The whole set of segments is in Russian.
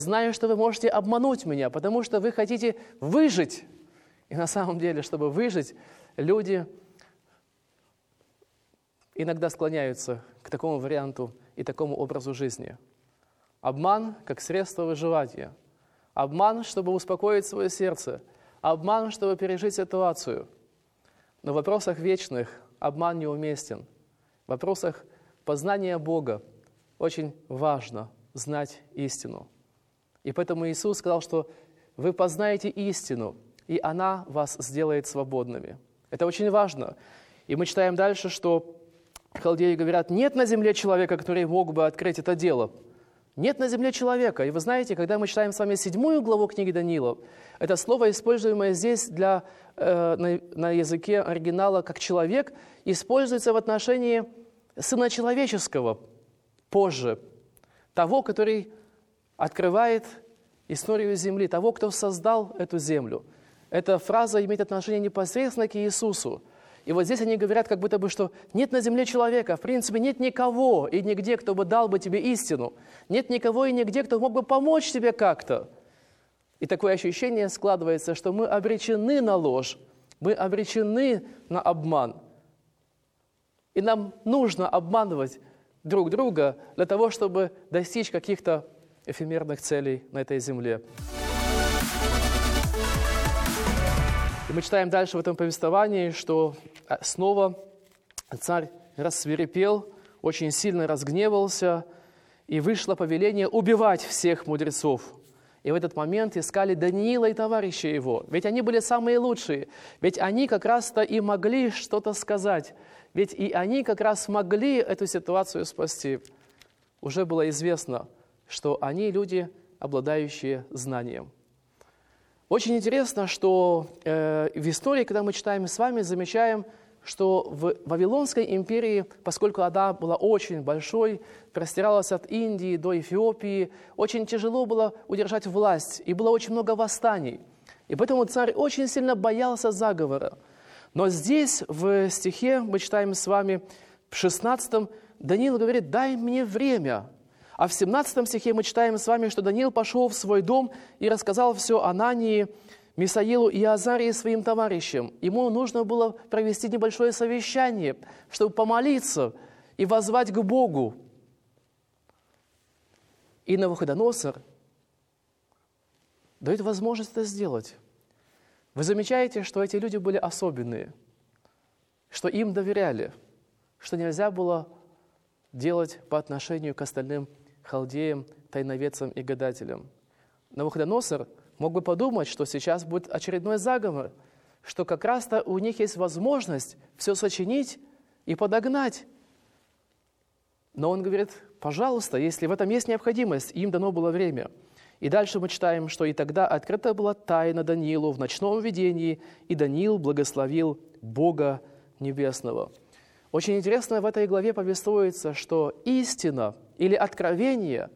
Знаю, что вы можете обмануть меня, потому что вы хотите выжить. И на самом деле, чтобы выжить, люди иногда склоняются к такому варианту и такому образу жизни. Обман как средство выживания. Обман, чтобы успокоить свое сердце. Обман, чтобы пережить ситуацию. Но в вопросах вечных обман неуместен. В вопросах познания Бога очень важно знать истину. И поэтому Иисус сказал, что вы познаете истину, и она вас сделает свободными. Это очень важно. И мы читаем дальше, что халдеи говорят, нет на земле человека, который мог бы открыть это дело. Нет на земле человека. И вы знаете, когда мы читаем с вами 7 главу книги Даниила, это слово, используемое здесь на языке оригинала как «человек», используется в отношении Сына Человеческого позже, того, который открывает историю земли, того, кто создал эту землю. Эта фраза имеет отношение непосредственно к Иисусу. И вот здесь они говорят, как будто бы, что нет на земле человека, в принципе, нет никого и нигде, кто бы дал бы тебе истину. Нет никого и нигде, кто мог бы помочь тебе как-то. И такое ощущение складывается, что мы обречены на ложь, мы обречены на обман. И нам нужно обманывать друг друга для того, чтобы достичь каких-то эфемерных целей на этой земле. И мы читаем дальше в этом повествовании, что снова царь рассвирепел, очень сильно разгневался, и вышло повеление убивать всех мудрецов. И в этот момент искали Даниила и товарища его. Ведь они были самые лучшие. Ведь они как раз-то и могли что-то сказать. Ведь и они как раз могли эту ситуацию спасти. Уже было известно, что они люди, обладающие знанием. Очень интересно, что в истории, когда мы читаем с вами, замечаем, что в Вавилонской империи, поскольку она была очень большой, простиралась от Индии до Эфиопии, очень тяжело было удержать власть, и было очень много восстаний. И поэтому царь очень сильно боялся заговора. Но здесь, в стихе, мы читаем с вами, в 16-м, Даниил говорит, дай мне время. А в 17 стихе мы читаем с вами, что Даниил пошел в свой дом и рассказал все Анании, Мисаилу и Азарии своим товарищам. Ему нужно было провести небольшое совещание, чтобы помолиться и воззвать к Богу. И Навуходоносор дает возможность это сделать. Вы замечаете, что эти люди были особенные, что им доверяли, что нельзя было делать по отношению к остальным халдеям, тайноведцам и гадателям. Навуходоносор мог бы подумать, что сейчас будет очередной заговор, что как раз-то у них есть возможность все сочинить и подогнать. Но он говорит, пожалуйста, если в этом есть необходимость, им дано было время. И дальше мы читаем, что и тогда открыта была тайна Даниилу в ночном видении, и Даниил благословил Бога Небесного. Очень интересно в этой главе повествуется, что истина или откровение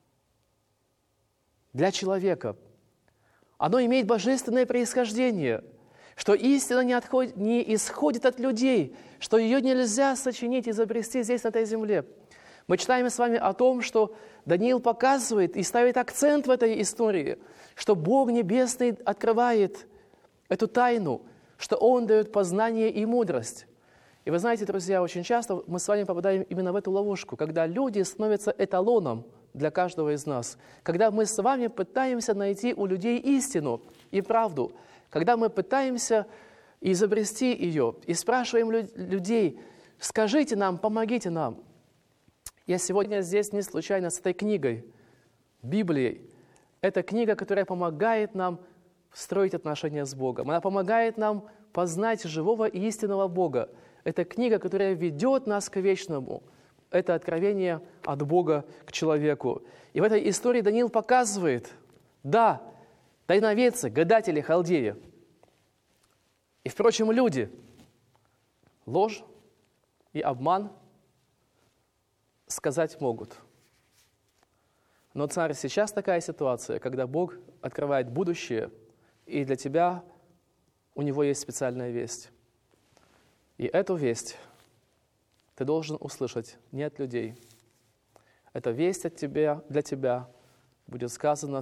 для человека, оно имеет божественное происхождение, что истина не исходит от людей, что ее нельзя сочинить, изобрести здесь, на этой земле. Мы читаем с вами о том, что Даниил показывает и ставит акцент в этой истории, что Бог Небесный открывает эту тайну, что Он дает познание и мудрость. И вы знаете, друзья, очень часто мы с вами попадаем именно в эту ловушку, когда люди становятся эталоном для каждого из нас, когда мы с вами пытаемся найти у людей истину и правду, когда мы пытаемся изобрести ее и спрашиваем людей, скажите нам, помогите нам. Я сегодня здесь не случайно с этой книгой, Библией. Это книга, которая помогает нам строить отношения с Богом. Она помогает нам познать живого и истинного Бога. Это книга, которая ведет нас к вечному. Это откровение от Бога к человеку. И в этой истории Даниил показывает, да, тайноведцы, гадатели, халдеи. И, впрочем, люди. Ложь и обман сказать могут. Но, царь, сейчас такая ситуация, когда Бог открывает будущее, и для тебя у Него есть специальная весть. И эту весть ты должен услышать не от людей. Это весть от тебя, для тебя, будет сказано: